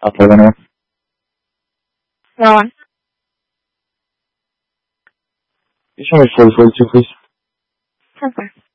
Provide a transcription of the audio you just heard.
Afternoon. Go on. Can you show me 4042, please? Okay.